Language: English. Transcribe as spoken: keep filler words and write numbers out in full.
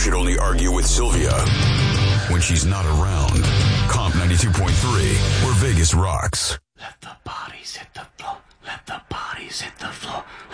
could only argue with Sylvia when she's not around. Comp ninety-two point three, where Vegas rocks. Let the bottom